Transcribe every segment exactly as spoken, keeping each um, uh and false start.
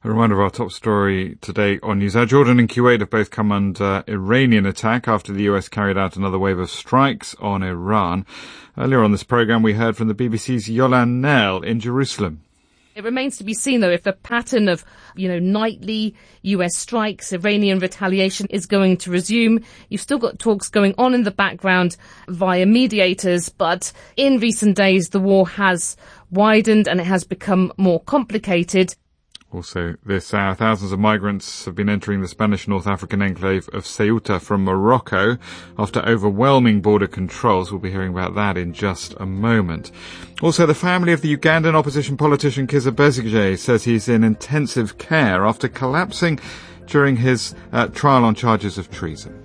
A reminder of our top story today on NewsHour. Jordan and Kuwait have both come under Iranian attack after the U S carried out another wave of strikes on Iran. Earlier on this programme, we heard from the B B C's Yolan Nell in Jerusalem. It remains to be seen, though, if the pattern of, you know, nightly U S strikes, Iranian retaliation is going to resume. You've still got talks going on in the background via mediators, but in recent days, the war has widened and it has become more complicated. Also this hour, thousands of migrants have been entering the Spanish North African enclave of Ceuta from Morocco after overwhelming border controls. We'll be hearing about that in just a moment. Also, the family of the Ugandan opposition politician Kizza Besigye says he's in intensive care after collapsing during his uh, trial on charges of treason.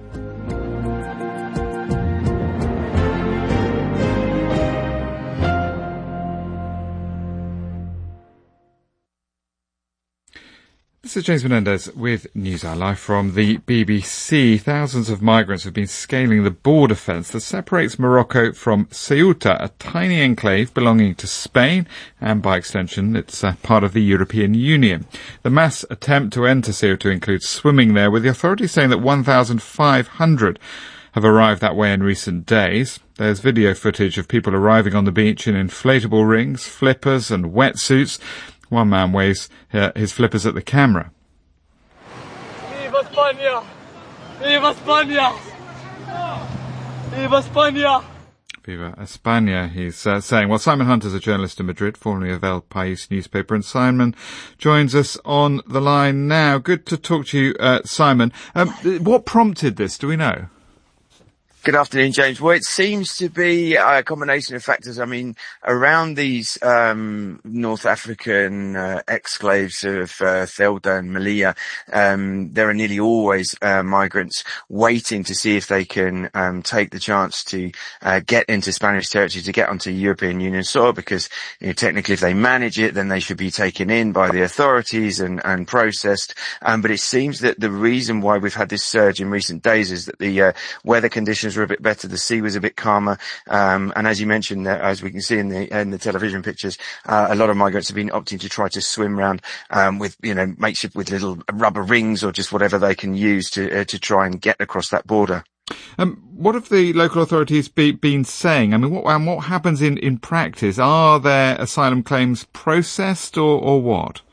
This is James Menendez with NewsHour live from the B B C. Thousands of migrants have been scaling the border fence that separates Morocco from Ceuta, a tiny enclave belonging to Spain, and by extension, it's uh, part of the European Union. The mass attempt to enter Ceuta includes swimming there, with the authorities saying that one thousand five hundred have arrived that way in recent days. There's video footage of people arriving on the beach in inflatable rings, flippers and wetsuits. One man waves uh, his flippers at the camera. Viva España! Viva España! Viva España! Viva España, he's uh, saying. Well, Simon Hunter's a journalist in Madrid, formerly of El País newspaper, and Simon joins us on the line now. Good to talk to you, uh, Simon. Um, what prompted this, do we know? Good afternoon, James. Well, it seems to be a combination of factors. I mean, around these um North African uh, exclaves of uh, Ceuta and Melilla, um, there are nearly always uh, migrants waiting to see if they can um take the chance to uh, get into Spanish territory, to get onto European Union soil, because, you know, technically if they manage it, then they should be taken in by the authorities and, and processed. Um, but it seems that the reason why we've had this surge in recent days is that the uh, weather conditions were a bit better, the sea was a bit calmer, um, and as you mentioned, uh, as we can see in the in the television pictures, uh, a lot of migrants have been opting to try to swim round um, with, you know, makeshift with little rubber rings or just whatever they can use to uh, to try and get across that border. Um, what have the local authorities be, been saying? I mean, what, and what happens in, in practice? Are their asylum claims processed or, or what?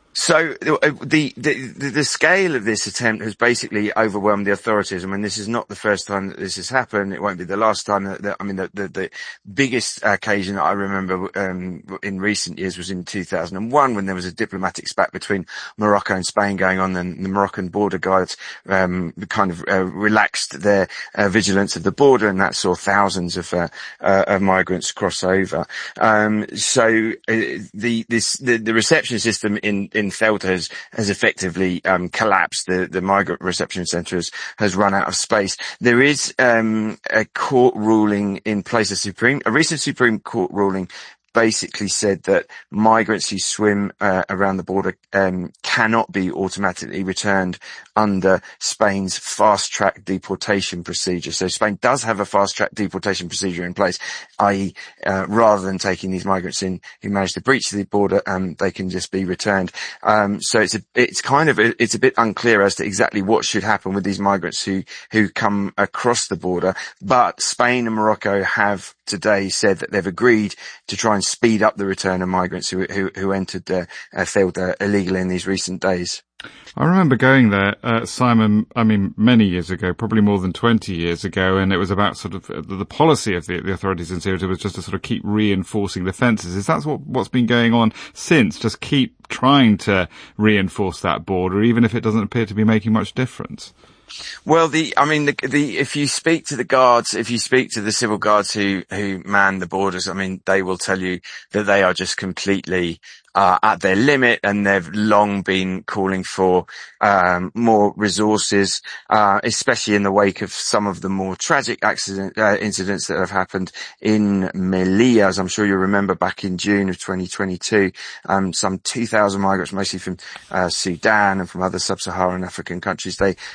So the, the the scale of this attempt has basically overwhelmed the authorities. I mean, this is not the first time that this has happened. It won't be the last time. That, that I mean, the, the the biggest occasion that I remember um in recent years was in two thousand one, when there was a diplomatic spat between Morocco and Spain going on, and the Moroccan border guards um kind of uh, relaxed their uh, vigilance of the border, and that saw thousands of uh, uh, of migrants cross over. Um so uh, the this the, the reception system in in Ceuta has, has effectively um, collapsed. The, the migrant reception centre has, has run out of space. There is um, a court ruling in place, a Supreme, a recent Supreme Court ruling basically said that migrants who swim uh, around the border um, cannot be automatically returned under Spain's fast-track deportation procedure. So Spain does have a fast-track deportation procedure in place, that is, uh, rather than taking these migrants in who manage to breach the border, um, they can just be returned. Um, so it's a, it's kind of a, it's a bit unclear as to exactly what should happen with these migrants who who come across the border. But Spain and Morocco have today said that they've agreed to try and speed up the return of migrants who who, who entered uh, uh, Ceuta illegally in these recent days. I remember going there, uh, Simon, I mean, many years ago, probably more than twenty years ago, and it was about sort of uh, the policy of the, the authorities in Ceuta was just to sort of keep reinforcing the fences. Is that what, what's been going on since? Just keep trying to reinforce that border, even if it doesn't appear to be making much difference? Well, the, I mean, the, the, if you speak to the guards, if you speak to the civil guards who, who man the borders, I mean, they will tell you that they are just completely, uh, at their limit, and they've long been calling for, um, more resources, uh, especially in the wake of some of the more tragic accident, uh, incidents that have happened in Melilla. As I'm sure you remember, back in June of twenty twenty-two, um, some two thousand migrants, mostly from, uh, Sudan and from other sub-Saharan African countries, they, uh,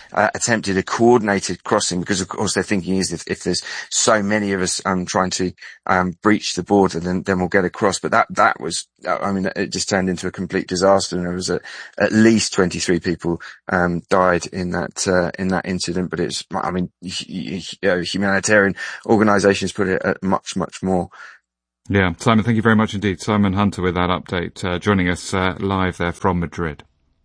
attempted a coordinated crossing, because of course their thinking is if, if there's so many of us um, trying to um, breach the border, then, then we'll get across. But that, that was, I mean, it just turned into a complete disaster, and there was a, at least twenty-three people um, died in that uh, in that incident. But it's, I mean, humanitarian organisations put it at much, much more. Yeah, Simon, thank you very much indeed. Simon Hunter with that update, uh, joining us uh, live there from Madrid.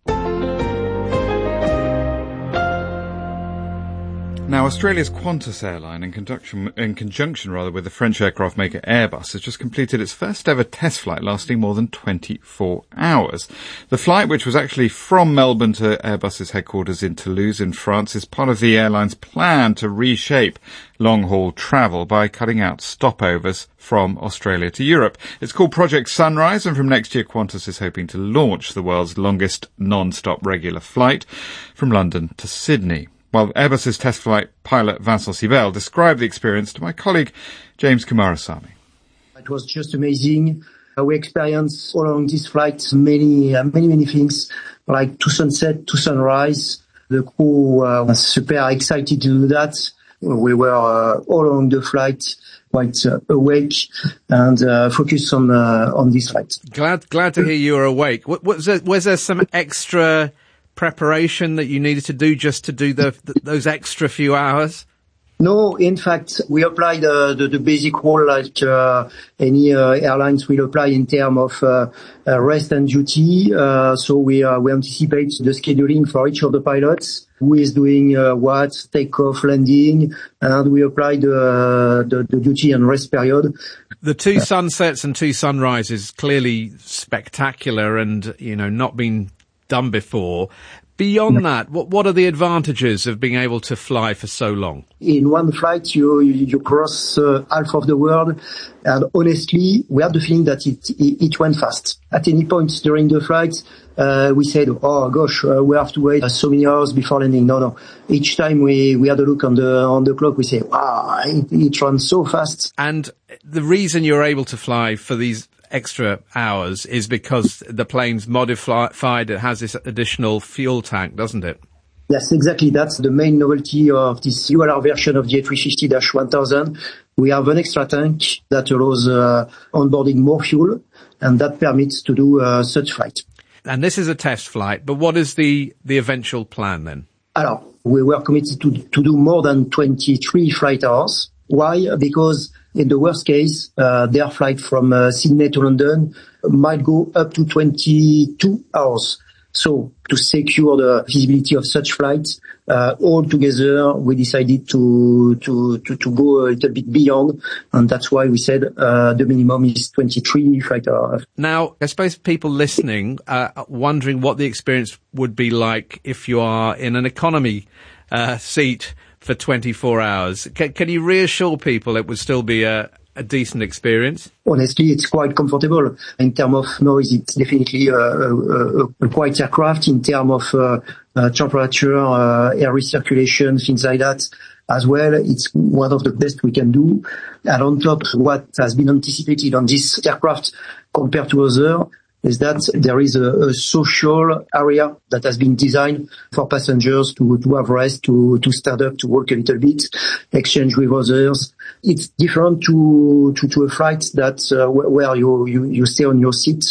Now, Australia's Qantas airline, in conjunction, in conjunction rather with the French aircraft maker Airbus, has just completed its first ever test flight lasting more than twenty-four hours. The flight, which was actually from Melbourne to Airbus's headquarters in Toulouse in France, is part of the airline's plan to reshape long-haul travel by cutting out stopovers from Australia to Europe. It's called Project Sunrise, and from next year Qantas is hoping to launch the world's longest non-stop regular flight from London to Sydney. While Airbus's test flight pilot Vincent Sibel described the experience to my colleague James Kumarasamy. It was just amazing. Uh, we experienced all along this flight many, uh, many, many things, like to sunset, to sunrise. The crew uh, was super excited to do that. We were uh, all along the flight quite uh, awake and uh, focused on uh, on this flight. Glad, glad to hear you were awake. What, was there, was there some extra preparation that you needed to do just to do the, the those extra few hours? No, in fact, we applied uh, the, the basic rule like uh, any uh, airlines will apply in terms of uh, uh, rest and duty. Uh, so we uh, we anticipate the scheduling for each of the pilots, who is doing uh, what, takeoff, landing, and we applied uh, the, the duty and rest period. The two sunsets and two sunrises, clearly spectacular and, you know, not been done before. Beyond that, what what are the advantages of being able to fly for so long? In one flight, you you, you cross uh, half of the world, and honestly, we have the feeling that it it, it went fast. At any point during the flight, uh, we said, "Oh gosh, uh, we have to wait uh, so many hours before landing." No, no. Each time we we had a look on the on the clock, we say, "Wow, it, it runs so fast." And the reason you're able to fly for these extra hours is because the plane's modified, it has this additional fuel tank, doesn't it? Yes, exactly. That's the main novelty of this U L R version of the A three fifty one thousand. We have an extra tank that allows uh, onboarding more fuel, and that permits to do uh, such flight. And this is a test flight, but what is the, the eventual plan then? Alors, we were committed to, to do more than twenty-three flight hours. Why? Because in the worst case, uh, their flight from uh, Sydney to London might go up to twenty-two hours. So to secure the feasibility of such flights, uh, all together, we decided to, to, to, to go a little bit beyond. And that's why we said, uh, the minimum is twenty-three flight hours. Now, I suppose people listening, uh, wondering what the experience would be like if you are in an economy, uh, seat for twenty-four hours. Can, can you reassure people it would still be a, a decent experience? Honestly, it's quite comfortable. In terms of noise, it's definitely a, a, a quiet aircraft. In terms of uh, uh, temperature, uh, air recirculation, things like that as well, it's one of the best we can do. And on top, what has been anticipated on this aircraft compared to other is that there is a, a social area that has been designed for passengers to, to have rest, to, to stand up, to walk a little bit, exchange with others. It's different to, to, to a flight that, uh, where you, you, you stay on your seat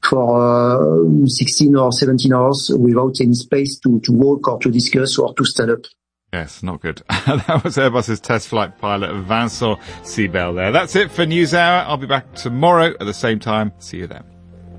for, uh, sixteen or seventeen hours without any space to, to walk or to discuss or to stand up. Yes, not good. That was Airbus's test flight pilot, Vincent Sibel there. That's it for News Hour. I'll be back tomorrow at the same time. See you then.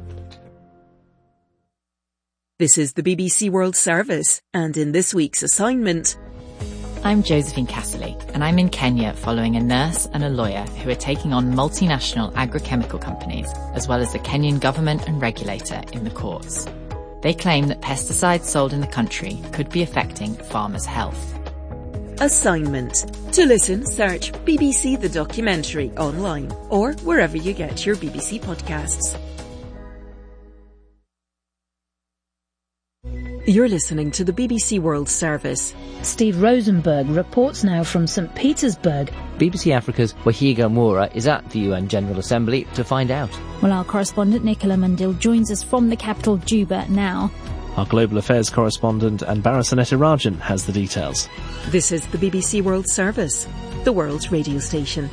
This is the B B C World Service, and in this week's assignment... I'm Josephine Casserly, and I'm in Kenya following a nurse and a lawyer who are taking on multinational agrochemical companies, as well as the Kenyan government and regulator in the courts. They claim that pesticides sold in the country could be affecting farmers' health. Assignment. To listen, search B B C The Documentary online or wherever you get your B B C podcasts. You're listening to the B B C World Service. Steve Rosenberg reports now from Saint Petersburg. B B C Africa's Wahiga Moura is at the U N General Assembly to find out. Well, our correspondent Nicola Mundil joins us from the capital Juba now. Our Global Affairs correspondent Anbara Sanetirajan has the details. This is the B B C World Service, the world's radio station.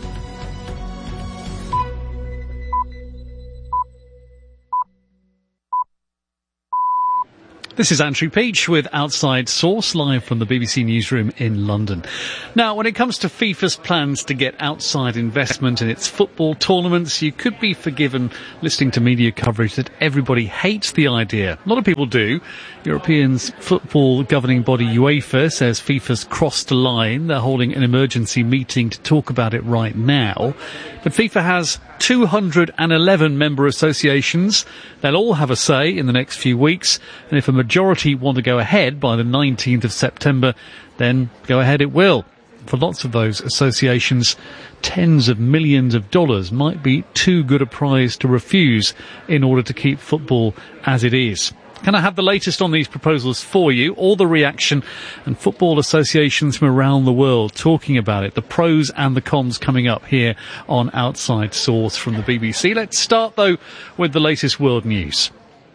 This is Andrew Peach with Outside Source, live from the B B C Newsroom in London. Now, when it comes to FIFA's plans to get outside investment in its football tournaments, you could be forgiven listening to media coverage that everybody hates the idea. A lot of people do. Europeans football governing body UEFA says FIFA's crossed a line. They're holding an emergency meeting to talk about it right now. But FIFA has two hundred eleven member associations. They'll all have a say in the next few weeks. And if a majority want to go ahead by the nineteenth of September, then go ahead it will. For lots of those associations, tens of millions of dollars might be too good a prize to refuse in order to keep football as it is. Can I have the latest on these proposals for you? All the reaction and football associations from around the world talking about it. The pros and the cons coming up here on Outside Source from the B B C. Let's start, though, with the latest world news.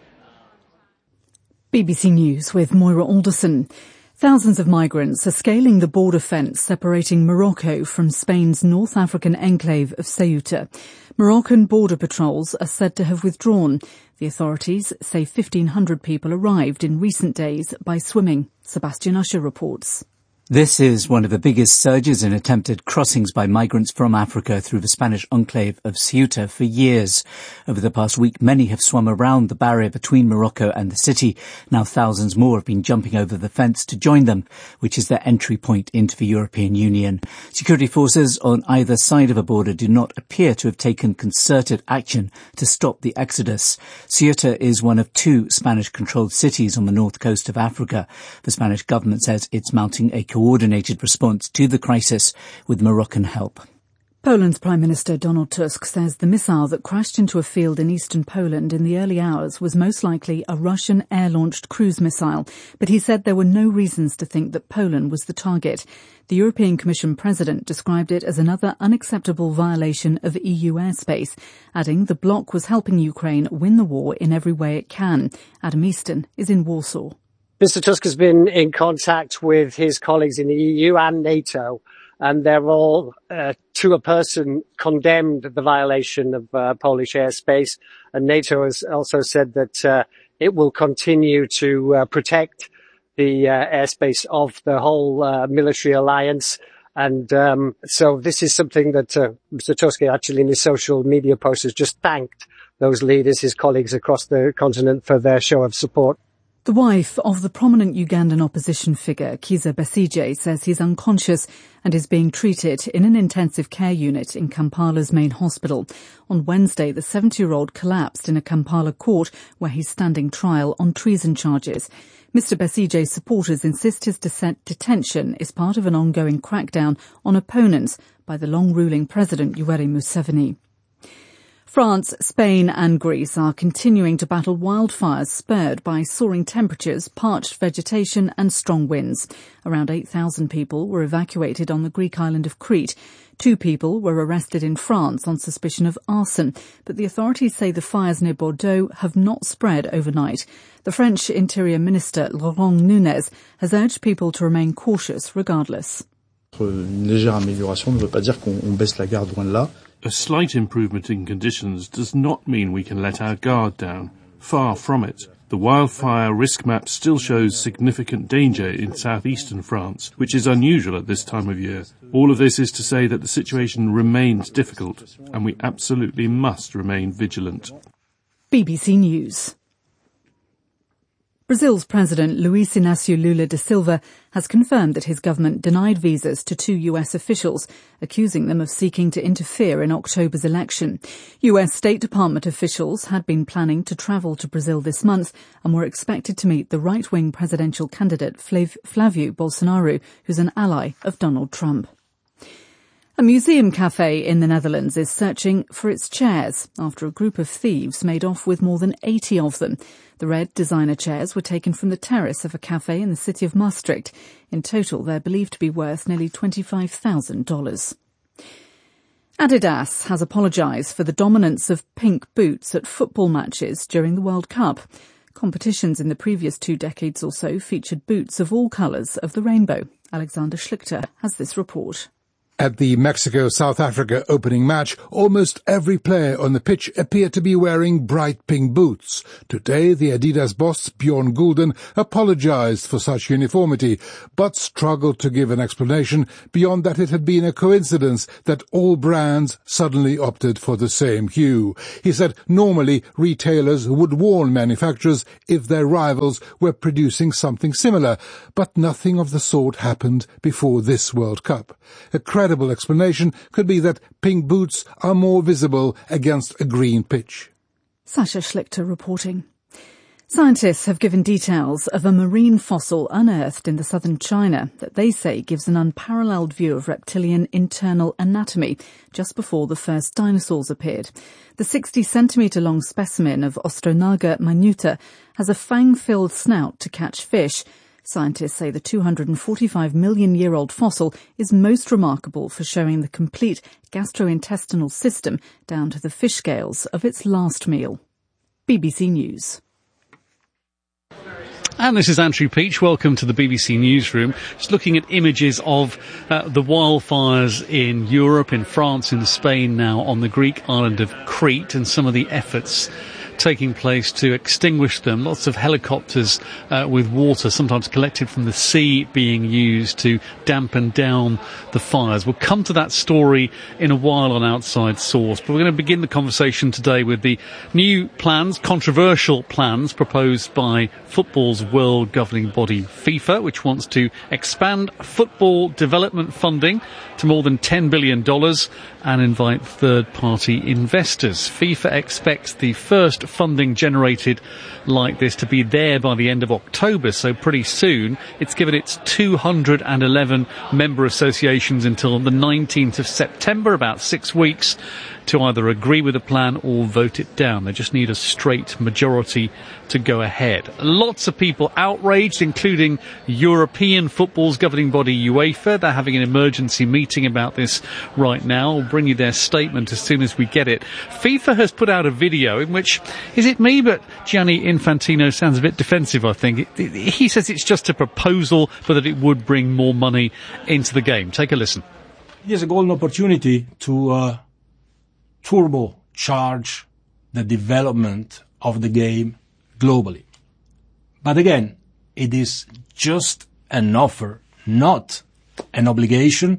B B C News with Moira Alderson. Thousands of migrants are scaling the border fence separating Morocco from Spain's North African enclave of Ceuta. Moroccan border patrols are said to have withdrawn. The authorities say fifteen hundred people arrived in recent days by swimming. Sebastian Usher reports. This is one of the biggest surges in attempted crossings by migrants from Africa through the Spanish enclave of Ceuta for years. Over the past week, many have swum around the barrier between Morocco and the city. Now thousands more have been jumping over the fence to join them, which is their entry point into the European Union. Security forces on either side of a border do not appear to have taken concerted action to stop the exodus. Ceuta is one of two Spanish-controlled cities on the north coast of Africa. The Spanish government says it's mounting a coordinated response to the crisis with Moroccan help. Poland's Prime Minister Donald Tusk says the missile that crashed into a field in eastern Poland in the early hours was most likely a Russian air-launched cruise missile, but he said there were no reasons to think that Poland was the target. The European Commission President described it as another unacceptable violation of E U airspace, adding the bloc was helping Ukraine win the war in every way it can. Adam Easton is in Warsaw. Mister Tusk has been in contact with his colleagues in the E U and NATO, and they're all, uh, to a person, condemned the violation of uh, Polish airspace. And NATO has also said that uh, it will continue to uh, protect the uh, airspace of the whole uh, military alliance. And um, so this is something that uh, Mister Tusk actually in his social media post has just thanked those leaders, his colleagues across the continent, for their show of support. The wife of the prominent Ugandan opposition figure, Kizza Besigye, says he's unconscious and is being treated in an intensive care unit in Kampala's main hospital. On Wednesday, the seventy-year-old collapsed in a Kampala court where he's standing trial on treason charges. Mister Besigye's supporters insist his detention is part of an ongoing crackdown on opponents by the long-ruling President Yoweri Museveni. France, Spain and Greece are continuing to battle wildfires spurred by soaring temperatures, parched vegetation and strong winds. Around eight thousand people were evacuated on the Greek island of Crete. Two people were arrested in France on suspicion of arson, but the authorities say the fires near Bordeaux have not spread overnight. The French Interior Minister, Laurent Nunez, has urged people to remain cautious regardless. Une légère amélioration ne veut pas dire qu'on baisse la garde, loin de là. A slight improvement in conditions does not mean we can let our guard down. Far from it. The wildfire risk map still shows significant danger in southeastern France, which is unusual at this time of year. All of this is to say that the situation remains difficult, and we absolutely must remain vigilant. B B C News. Brazil's President Luiz Inácio Lula da Silva has confirmed that his government denied visas to two U S officials, accusing them of seeking to interfere in October's election. U S State Department officials had been planning to travel to Brazil this month and were expected to meet the right-wing presidential candidate Flav- Flavio Bolsonaro, who's an ally of Donald Trump. A museum cafe in the Netherlands is searching for its chairs after a group of thieves made off with more than eighty of them. The red designer chairs were taken from the terrace of a cafe in the city of Maastricht. In total, they're believed to be worth nearly twenty-five thousand dollars. Adidas has apologised for the dominance of pink boots at football matches during the World Cup. Competitions in the previous two decades or so featured boots of all colours of the rainbow. Alexander Schlichter has this report. At the Mexico-South Africa opening match, almost every player on the pitch appeared to be wearing bright pink boots. Today, the Adidas boss, Bjorn Gulden, apologized for such uniformity, but struggled to give an explanation beyond that it had been a coincidence that all brands suddenly opted for the same hue. He said normally retailers would warn manufacturers if their rivals were producing something similar, but nothing of the sort happened before this World Cup. A credible explanation could be that pink boots are more visible against a green pitch. Sasha Schlichter reporting. Scientists have given details of a marine fossil unearthed in the southern China that they say gives an unparalleled view of reptilian internal anatomy just before the first dinosaurs appeared. The sixty centimetre long specimen of Ostronaga minuta has a fang-filled snout to catch fish. Scientists say the two hundred forty-five million year old fossil is most remarkable for showing the complete gastrointestinal system down to the fish scales of its last meal. B B C News. And this is Andrew Peach. Welcome to the B B C Newsroom. Just looking at images of uh, the wildfires in Europe, in France, in Spain now, on the Greek island of Crete, and some of the efforts taking place to extinguish them. Lots of helicopters uh, with water, sometimes collected from the sea, being used to dampen down the fires. We'll come to that story in a while on Outside Source, but we're going to begin the conversation today with the new plans, controversial plans, proposed by football's world governing body FIFA, which wants to expand football development funding to more than ten billion dollars and invite third-party investors. FIFA expects the first funding generated like this to be there by the end of October, so pretty soon. It's given its two hundred eleven member associations until the nineteenth of September, about six weeks, to either agree with the plan or vote it down. They just need a straight majority to go ahead. Lots of people outraged, including European football's governing body UEFA. They're having an emergency meeting about this right now. We'll bring you their statement as soon as we get it. FIFA has put out a video in which, is it me, but Gianni Infantino sounds a bit defensive, I think. He says it's just a proposal, but that it would bring more money into the game. Take a listen. It is a golden opportunity to uh, turbocharge the development of the game globally. But again, it is just an offer, not an obligation,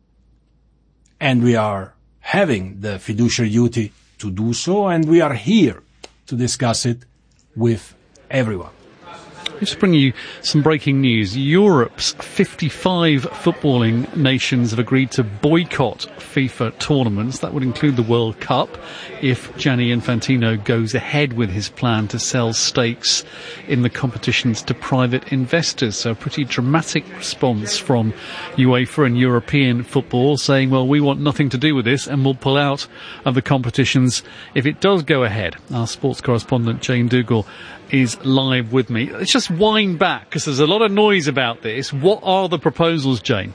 and we are having the fiduciary duty to do so, and we are here to discuss it with everyone. Just bring you some breaking news. Europe's fifty-five footballing nations have agreed to boycott FIFA tournaments. That would include the World Cup if Gianni Infantino goes ahead with his plan to sell stakes in the competitions to private investors. So a pretty dramatic response from UEFA and European football, saying, well, we want nothing to do with this and we'll pull out of the competitions if it does go ahead. Our sports correspondent Jane Dougal is live with me. Let's just wind back, because there's a lot of noise about this. What are the proposals, Jane?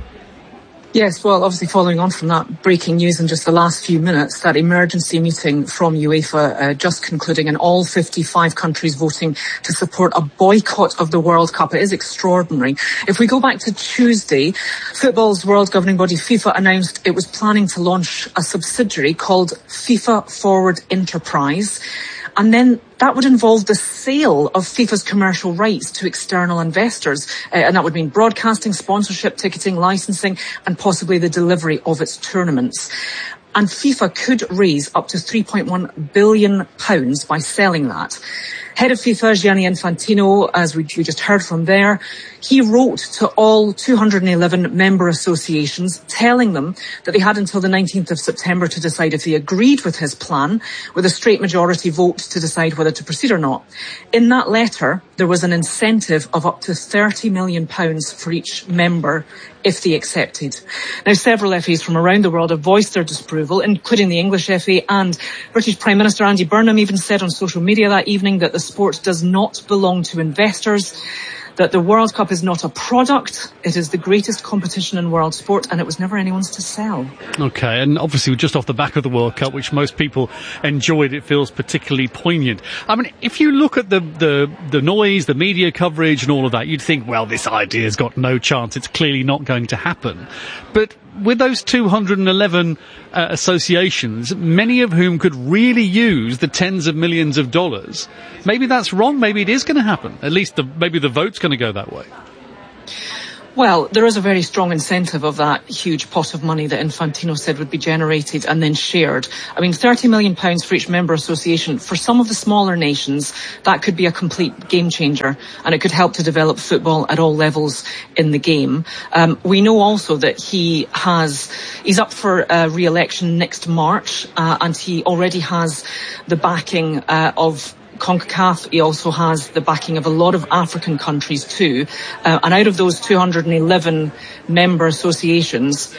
Yes, well, obviously following on from that breaking news in just the last few minutes, that emergency meeting from UEFA uh, just concluding, and all fifty-five countries voting to support a boycott of the World Cup. It is extraordinary. If we go back to Tuesday, football's world governing body FIFA announced it was planning to launch a subsidiary called FIFA Forward Enterprise. And then that would involve the sale of FIFA's commercial rights to external investors. Uh, and that would mean broadcasting, sponsorship, ticketing, licensing, and possibly the delivery of its tournaments. And FIFA could raise up to three point one billion pounds by selling that. Head of FIFA, Gianni Infantino, as we, we just heard from there, he wrote to all two hundred eleven member associations telling them that they had until the nineteenth of September to decide if they agreed with his plan, with a straight majority vote to decide whether to proceed or not. In that letter, there was an incentive of up to thirty million pounds for each member if they accepted. Now, several F As from around the world have voiced their disapproval, including the English F A, and British Prime Minister Andy Burnham even said on social media that evening that the sport does not belong to investors. that the World Cup is not a product, it is the greatest competition in world sport, and it was never anyone's to sell. Okay, and obviously just off the back of the World Cup, which most people enjoyed, it feels particularly poignant. I mean, if you look at the, the, the noise, the media coverage and all of that, you'd think, well, this idea's got no chance, it's clearly not going to happen. But with those two hundred eleven uh, associations, many of whom could really use the tens of millions of dollars, maybe that's wrong, maybe it is going to happen. At least the, maybe the vote's going to go that way. Well, there is a very strong incentive of that huge pot of money that Infantino said would be generated and then shared. I mean, thirty million pounds for each member association. For some of the smaller nations, that could be a complete game changer, and it could help to develop football at all levels in the game. Um, we know also that he has, he's up for uh, re-election next March, uh, and he already has the backing uh, of CONCACAF. He also has the backing of a lot of African countries too. Uh, and out of those two hundred eleven member associations,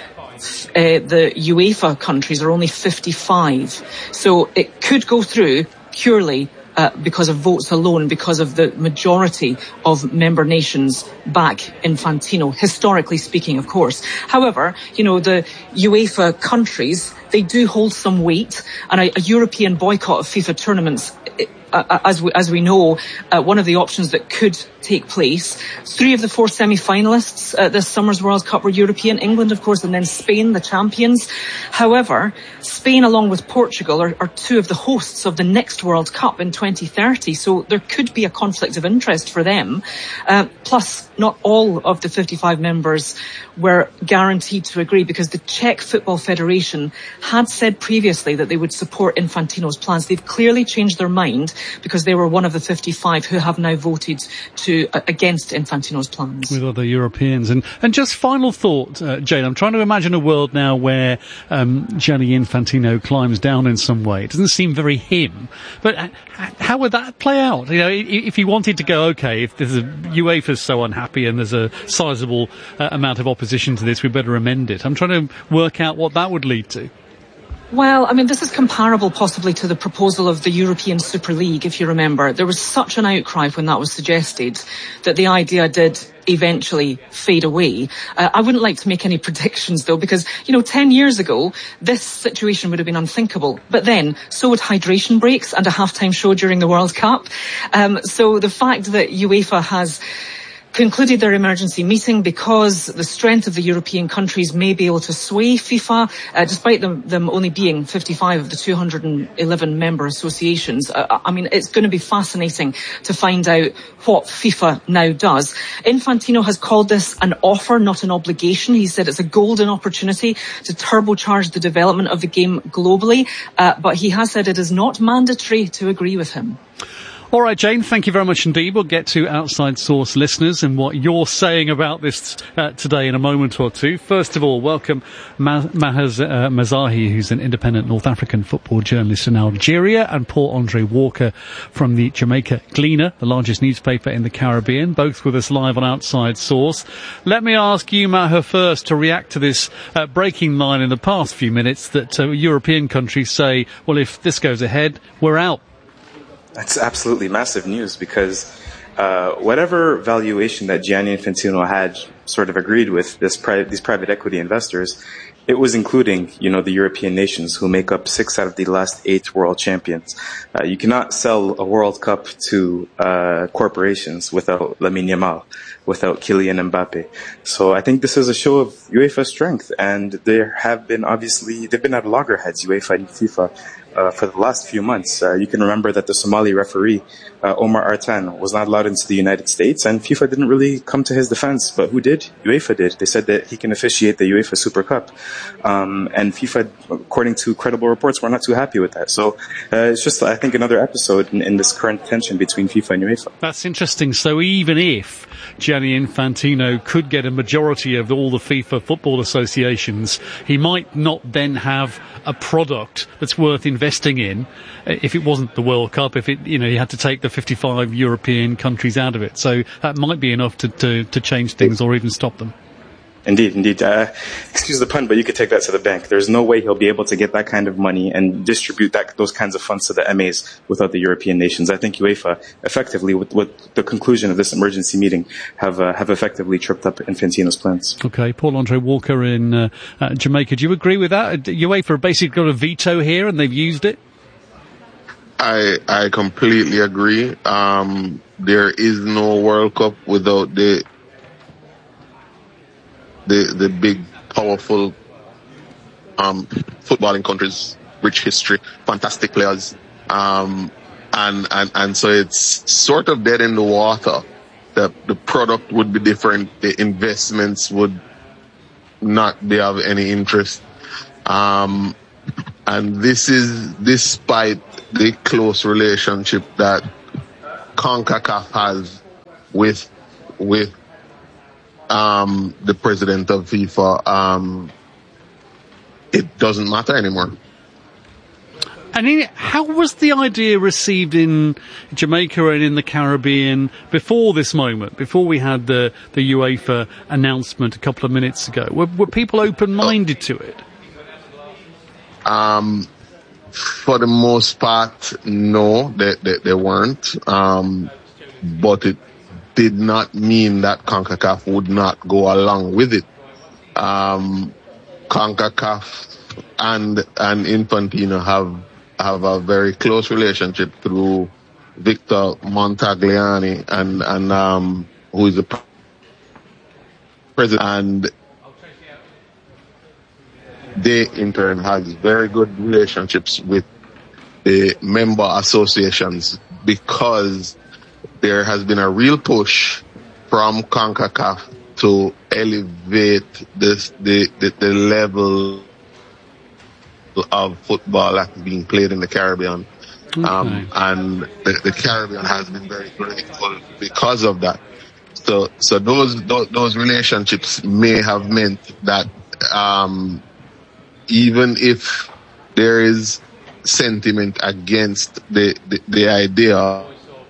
uh, the UEFA countries are only fifty-five. So it could go through purely uh, because of votes alone, because of the majority of member nations back Infantino, historically speaking, of course. However, you know, the UEFA countries, they do hold some weight, and a, a European boycott of FIFA tournaments, it, Uh, as we, as we know, uh, one of the options that could take place. Three of the four semi-finalists at this summer's World Cup were European, England, of course, and then Spain, the champions. However, Spain, along with Portugal, are, are two of the hosts of the next World Cup in twenty thirty, so there could be a conflict of interest for them. Uh, plus, not all of the fifty-five members were guaranteed to agree, because the Czech Football Federation had said previously that they would support Infantino's plans. They've clearly changed their mind, because they were one of the fifty-five who have now voted to uh, against Infantino's plans. With other Europeans. And, and just final thought, uh, Jane, I'm trying to imagine a world now where um, Gianni Infantino climbs down in some way. It doesn't seem very him. But uh, how would that play out? You know, if he wanted to go, okay, if there's a, UEFA's so unhappy and there's a sizable uh, amount of opposition to this, we better amend it. I'm trying to work out what that would lead to. Well, I mean, this is comparable possibly to the proposal of the European Super League, if you remember. There was such an outcry when that was suggested that the idea did eventually fade away. Uh, I wouldn't like to make any predictions, though, because, you know, ten years ago, this situation would have been unthinkable. But then, so would hydration breaks and a halftime show during the World Cup. Um, so the fact that UEFA has concluded their emergency meeting because the strength of the European countries may be able to sway FIFA, uh, despite them, them only being fifty-five of the two hundred eleven member associations. Uh, I mean, it's going to be fascinating to find out what FIFA now does. Infantino has called this an offer, not an obligation. He said it's a golden opportunity to turbocharge the development of the game globally, uh, but he has said it is not mandatory to agree with him. All right, Jane, thank you very much indeed. We'll get to Outside Source listeners and what you're saying about this uh, today in a moment or two. First of all, welcome Ma- Mahaz uh, Mazahi, who's an independent North African football journalist in Algeria, and Paul Andre Walker from the Jamaica Gleaner, the largest newspaper in the Caribbean, both with us live on Outside Source. Let me ask you, Maher, first to react to this uh, breaking line in the past few minutes that uh, European countries say, well, if this goes ahead, we're out. That's absolutely massive news, because uh, whatever valuation that Gianni Infantino had sort of agreed with this pri- these private equity investors, it was including, you know, the European nations who make up six out of the last eight world champions. Uh, you cannot sell a World Cup to uh, corporations without Lamine Yamal, without Kylian Mbappe. So I think this is a show of UEFA's strength, and there have been obviously, they've been at loggerheads, UEFA and FIFA, Uh, for the last few months. Uh, you can remember that the Somali referee, uh, Omar Artan, was not allowed into the United States, and FIFA didn't really come to his defense. But who did? UEFA did. They said that he can officiate the UEFA Super Cup. Um, and FIFA, according to credible reports, were not too happy with that. So uh, it's just, I think, another episode in, in this current tension between FIFA and UEFA. That's interesting. So even if Gianni Infantino could get a majority of all the FIFA football associations, he might not then have a product that's worth investing in if it wasn't the World Cup, if it, you know, you had to take the fifty-five European countries out of it. So that might be enough to, to, to change things or even stop them. Indeed, indeed. Uh, excuse the pun, but you could take that to the bank. There's no way he'll be able to get that kind of money and distribute that those kinds of funds to the M As without the European nations. I think UEFA effectively, with, with the conclusion of this emergency meeting, have uh, have effectively tripped up Infantino's plans. Okay, Paul-Andre Walker in uh, uh, Jamaica. Do you agree with that? UEFA basically got a veto here and they've used it? I I completely agree. Um, there is no World Cup without the the the big, powerful um, footballing countries, rich history, fantastic players, um, and and and so it's sort of dead in the water. The the product would be different. The investments would not be of any interest, um, and this is despite the close relationship that CONCACAF has with with um, the president of FIFA. Um, it doesn't matter anymore. And in, how was the idea received in Jamaica and in the Caribbean before this moment, before we had the, the UEFA announcement a couple of minutes ago? Were, were people open-minded to it? Um, for the most part, no, they, they, they weren't. Um, but it did not mean that CONCACAF would not go along with it. Um, CONCACAF and, and Infantino have have a very close relationship through Victor Montagliani and, and, um, who is the president, and they in turn has very good relationships with the member associations, because there has been a real push from CONCACAF to elevate this, the, the, the level of football that's being played in the Caribbean. Okay. Um, and the, the Caribbean has been very grateful because of that. So, so those, those, those relationships may have meant that, um, even if there is sentiment against the, the, the idea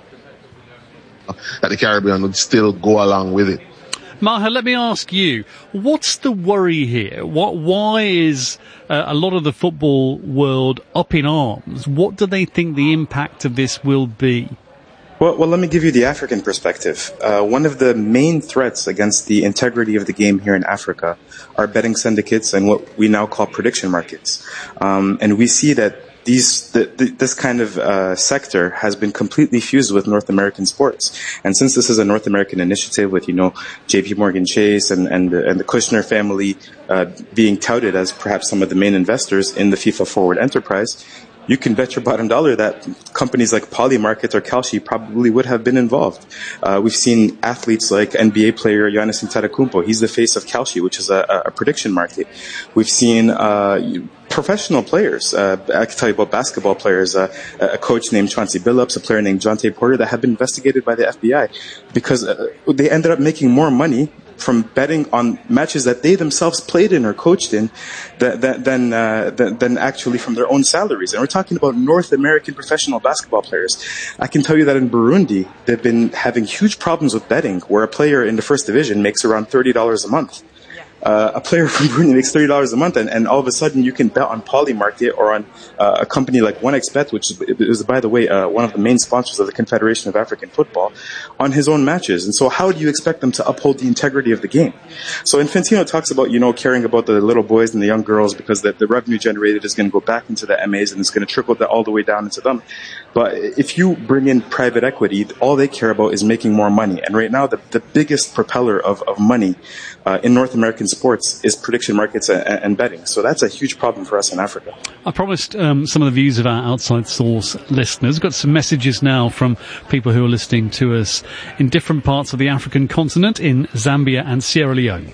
that the Caribbean would still go along with it. Maher, let me ask you, what's the worry here? What, why is uh, a lot of the football world up in arms? What do they think the impact of this will be? Well, well, let me give you the African perspective. Uh, one of the main threats against the integrity of the game here in Africa are betting syndicates and what we now call prediction markets. Um, and we see that These, the, the, this kind of uh, sector has been completely fused with North American sports, and since this is a North American initiative with, you know, J P Morgan Chase and and, and the Kushner family uh, being touted as perhaps some of the main investors in the FIFA Forward enterprise, you can bet your bottom dollar that companies like Polymarket or Kalshi probably would have been involved. Uh, we've seen athletes like N B A player Giannis Antetokounmpo. He's the face of Kalshi, which is a, a prediction market. We've seen uh, professional players. Uh, I can tell you about basketball players. Uh, a coach named Chauncey Billups, a player named Jonte Porter, that have been investigated by the F B I because uh, they ended up making more money from betting on matches that they themselves played in or coached in than than, uh, than than actually from their own salaries. And we're talking about North American professional basketball players. I can tell you that in Burundi, they've been having huge problems with betting, where a player in the first division makes around thirty dollars a month. Uh, a player from Burundi makes thirty dollars a month, and, and all of a sudden you can bet on Polymarket or on uh, a company like OneXBet, which is, by the way, uh, one of the main sponsors of the Confederation of African Football, on his own matches. And so how do you expect them to uphold the integrity of the game? So Infantino talks about, you know, caring about the little boys and the young girls because the, the revenue generated is going to go back into the M As and it's going to trickle that all the way down into them. But if you bring in private equity, all they care about is making more money. And right now, the, the biggest propeller of, of money uh, in North American sports is prediction markets and, and betting. So that's a huge problem for us in Africa. I promised um, some of the views of our Outside Source listeners. We've got some messages now from people who are listening to us in different parts of the African continent, in Zambia and Sierra Leone.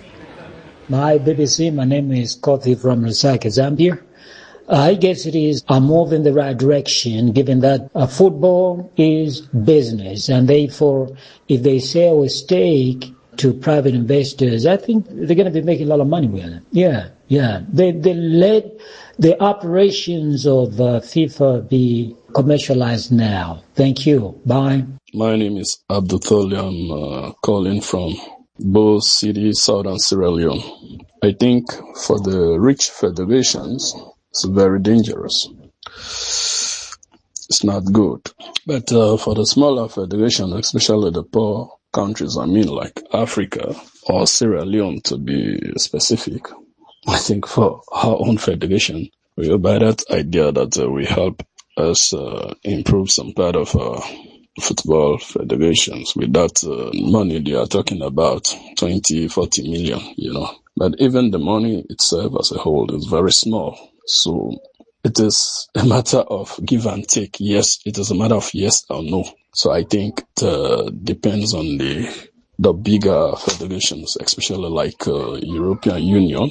Hi, B B C. My name is Kofi from Lusaka, Zambia. I guess it is a move in the right direction, given that uh, football is business, and therefore, if they sell a stake to private investors, I think they're going to be making a lot of money with it. Yeah, yeah. They they let the operations of uh, FIFA be commercialized now. Thank you. Bye. My name is Abdul Tholi. I'm uh, calling from both cities, southern Sierra Leone. I think for the rich federations, it's very dangerous. It's not good. But uh, for the smaller federations, especially the poor countries, I mean, like Africa or Sierra Leone to be specific, I think for our own federation, we will buy that idea that uh, we help us uh, improve some part of uh, football federations with that uh, money they are talking about, twenty, forty million, you know. But even the money itself as a whole is very small. So it is a matter of give and take. Yes, it is a matter of yes or no. So I think it uh, depends on the the bigger federations, especially like uh, European Union,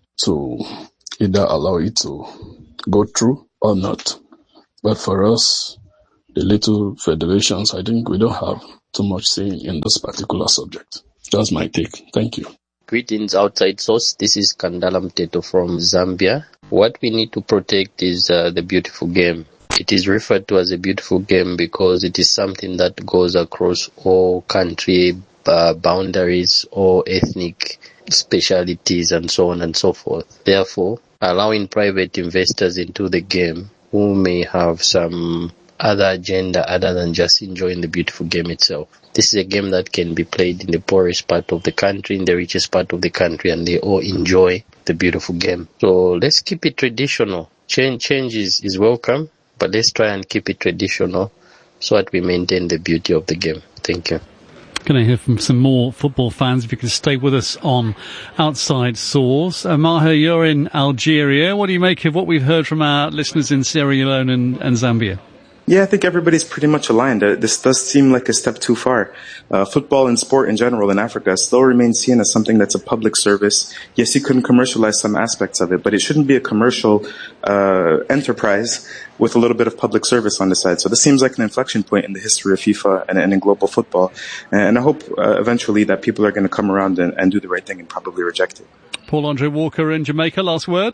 to either allow it to go through or not. But for us, the little federations, I think we don't have too much say in this particular subject. That's my take. Thank you. Greetings, Outside Source. This is Kandala Mteto from Zambia. What we need to protect is uh, the beautiful game. It is referred to as a beautiful game because it is something that goes across all country uh, boundaries or ethnic specialities and so on and so forth. Therefore, allowing private investors into the game who may have some other agenda other than just enjoying the beautiful game itself. This is a game that can be played in the poorest part of the country, in the richest part of the country, and they all enjoy the beautiful game. So let's keep it traditional. Change, change is, is welcome, but let's try and keep it traditional so that we maintain the beauty of the game. Thank you. Going to hear from some more football fans. If you could stay with us on Outside Source. Uh, Maher, you're in Algeria. What do you make of what we've heard from our listeners in Sierra Leone and, and Zambia? Yeah, I think everybody's pretty much aligned. Uh, this does seem like a step too far. Uh, football and sport in general in Africa still remains seen as something that's a public service. Yes, you can commercialize some aspects of it, but it shouldn't be a commercial uh, enterprise with a little bit of public service on the side. So this seems like an inflection point in the history of FIFA and, and in global football. And I hope uh, eventually that people are going to come around and, and do the right thing and probably reject it. Paul-Andre Walker in Jamaica, last word?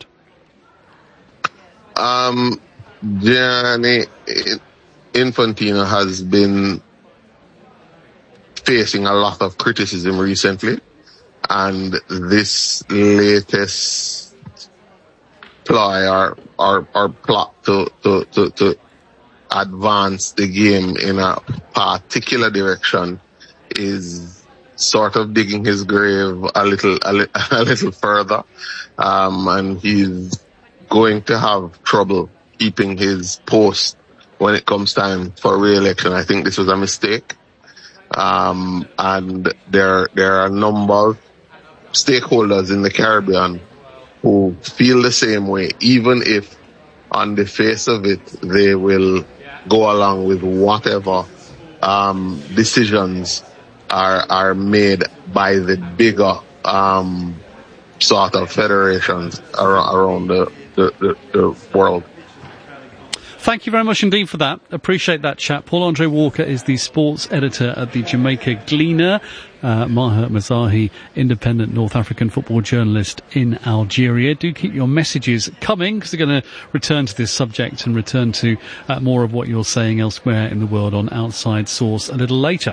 Um, Gianni Infantino has been facing a lot of criticism recently, and this latest ploy or, or, or plot to, to, to, to advance the game in a particular direction is sort of digging his grave a little, a, li- a little further, um, and he's going to have trouble keeping his post when it comes time for re-election. I think this was a mistake. Um, and there, there are a number of stakeholders in the Caribbean who feel the same way, even if on the face of it, they will go along with whatever, um, decisions are, are made by the bigger, um, sort of federations around, around the, the, the, the world. Thank you very much indeed for that. Appreciate that chat. Paul-Andre Walker is the sports editor at the Jamaica Gleaner. Uh, Maher Mezahi, independent North African football journalist in Algeria. Do keep your messages coming, because we're going to return to this subject and return to uh, more of what you're saying elsewhere in the world on Outside Source a little later.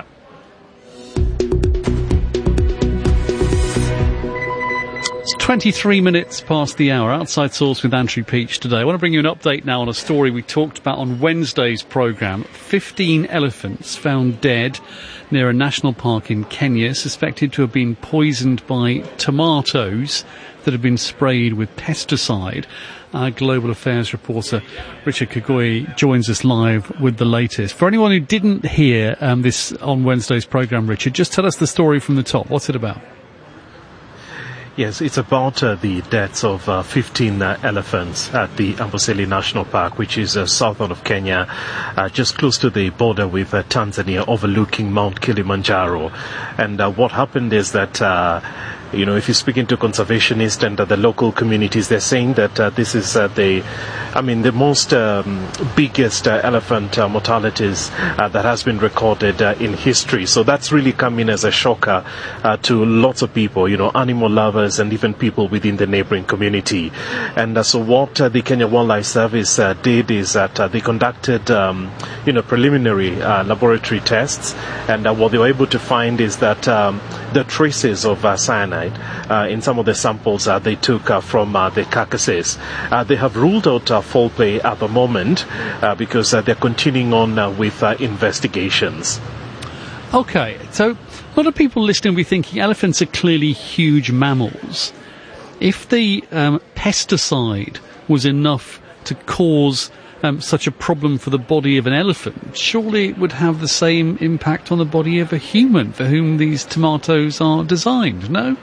twenty-three minutes past the hour. Outside Source with Andrew Peach today. I want to bring you an update now on a story we talked about on Wednesday's programme. fifteen elephants found dead near a national park in Kenya, suspected to have been poisoned by tomatoes that have been sprayed with pesticide. Our Global Affairs reporter Richard Kagoi joins us live with the latest. For anyone who didn't hear um, this on Wednesday's programme, Richard, just tell us the story from the top. What's it about? Yes, it's about uh, the deaths of uh, fifteen uh, elephants at the Amboseli National Park, which is uh, southern of Kenya, uh, just close to the border with uh, Tanzania, overlooking Mount Kilimanjaro. And uh, what happened is that uh, You know, if you're speaking to conservationists and uh, the local communities, they're saying that uh, this is uh, the, I mean, the most um, biggest uh, elephant uh, mortalities uh, that has been recorded uh, in history. So that's really coming as a shocker uh, to lots of people, you know, animal lovers and even people within the neighboring community. And uh, so what uh, the Kenya Wildlife Service uh, did is that uh, they conducted, um, you know, preliminary uh, laboratory tests, and uh, what they were able to find is that um, the traces of uh, cyanide uh, in some of the samples uh, they took uh, from uh, the carcasses. Uh, they have ruled out uh, foul play at the moment uh, because uh, they're continuing on uh, with uh, investigations. Okay, so a lot of people listening will be thinking elephants are clearly huge mammals. If the um, pesticide was enough to cause um, such a problem for the body of an elephant, surely it would have the same impact on the body of a human for whom these tomatoes are designed, no?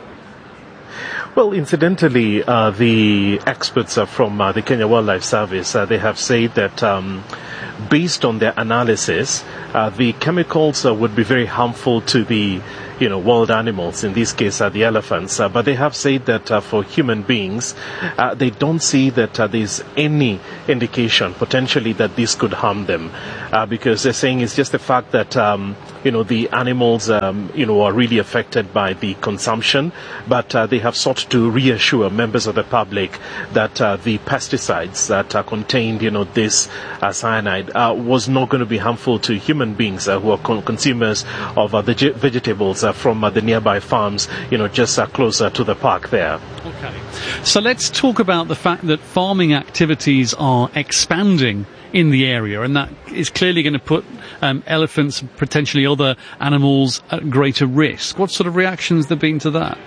Well, incidentally, uh, the experts uh, from uh, the Kenya Wildlife Service, uh, they have said that um, based on their analysis, uh, the chemicals uh, would be very harmful to the you know, wild animals, in this case uh, the elephants, uh, but they have said that uh, for human beings, uh, they don't see that uh, there's any indication potentially that this could harm them, uh, because they're saying it's just the fact that um, you know the animals um, you know are really affected by the consumption, but uh, they have sought to reassure members of the public that uh, the pesticides that uh, contained you know this uh, cyanide uh, was not going to be harmful to human beings uh, who are con- consumers of uh, the ge- vegetables Uh, from uh, the nearby farms, you know, just uh, closer to the park there. Okay. So let's talk about the fact that farming activities are expanding in the area, and that is clearly going to put um, elephants and potentially other animals at greater risk. What sort of reactions have there been to that?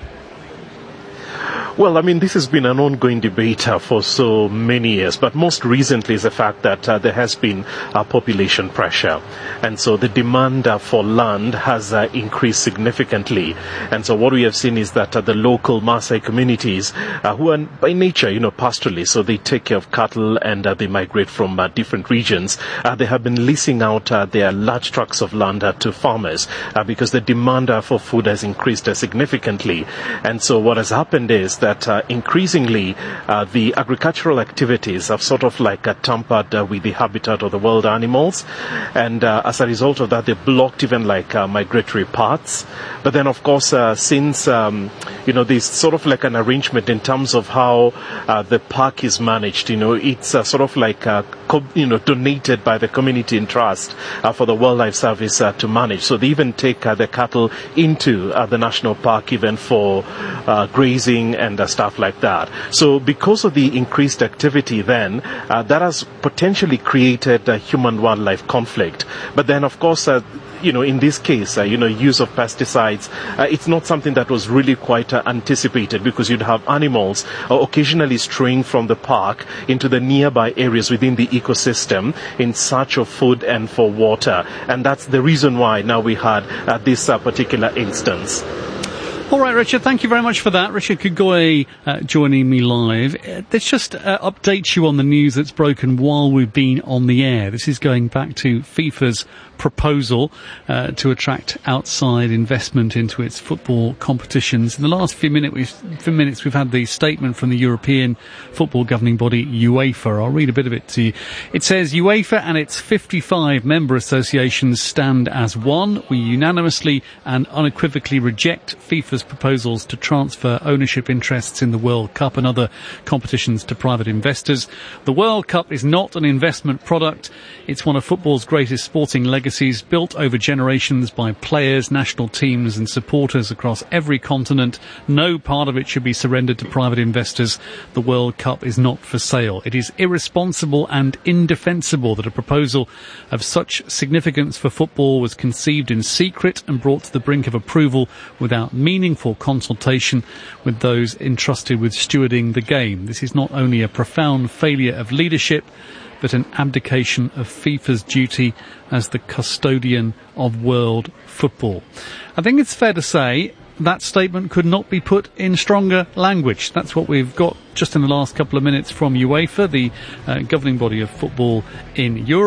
Well, I mean, this has been an ongoing debate uh, for so many years, but most recently is the fact that uh, there has been uh, population pressure. And so the demand uh, for land has uh, increased significantly. And so what we have seen is that uh, the local Maasai communities, uh, who are by nature, you know, pastoralists, so they take care of cattle and uh, they migrate from uh, different regions, uh, they have been leasing out uh, their large tracts of land uh, to farmers uh, because the demand uh, for food has increased uh, significantly. And so what has happened is that that uh, increasingly uh, the agricultural activities have sort of like uh, tampered uh, with the habitat of the wild animals, and uh, as a result of that they blocked even like uh, migratory paths. But then of course uh, since um, you know there's sort of like an arrangement in terms of how uh, the park is managed, you know it's uh, sort of like uh, co- you know donated by the community in trust uh, for the Wildlife Service uh, to manage. So they even take uh, the cattle into uh, the national park even for uh, grazing and uh, stuff like that. So because of the increased activity then, uh, that has potentially created a human-wildlife conflict. But then, of course, uh, you know, in this case, uh, you know, use of pesticides, uh, it's not something that was really quite uh, anticipated, because you'd have animals uh, occasionally straying from the park into the nearby areas within the ecosystem in search of food and for water. And that's the reason why now we had uh, this uh, particular instance. All right, Richard, thank you very much for that. Richard Kugoye uh, joining me live. Uh, let's just uh, update you on the news that's broken while we've been on the air. This is going back to FIFA's proposal uh, to attract outside investment into its football competitions. In the last few, minute we've, few minutes, we've had the statement from the European football governing body, UEFA. I'll read a bit of it to you. It says, UEFA and its fifty-five member associations stand as one. We unanimously and unequivocally reject FIFA's proposals to transfer ownership interests in the World Cup and other competitions to private investors. The World Cup is not an investment product. It's one of football's greatest sporting legacies, built over generations by players, national teams and supporters across every continent. No part of it should be surrendered to private investors. The World Cup is not for sale. It is irresponsible and indefensible that a proposal of such significance for football was conceived in secret and brought to the brink of approval without meaningful consultation with those entrusted with stewarding the game. This is not only a profound failure of leadership, but an abdication of FIFA's duty as the custodian of world football. I think it's fair to say that statement could not be put in stronger language. That's what we've got just in the last couple of minutes from UEFA, the uh, governing body of football in Europe.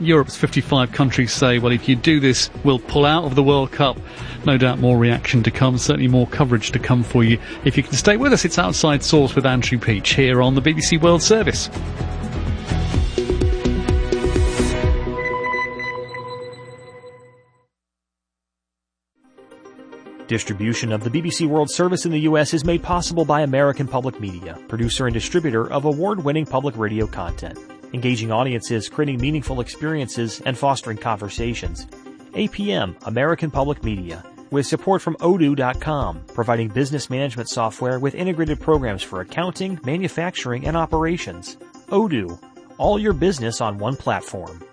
Europe's fifty-five countries say, well, if you do this, we'll pull out of the World Cup. No doubt more reaction to come, certainly more coverage to come for you. If you can stay with us, it's Outside Source with Andrew Peach here on the B B C World Service. Distribution of the B B C World Service in the U S is made possible by American Public Media, producer and distributor of award-winning public radio content, engaging audiences, creating meaningful experiences, and fostering conversations. A P M, American Public Media, with support from Odoo dot com, providing business management software with integrated programs for accounting, manufacturing, and operations. Odoo, all your business on one platform.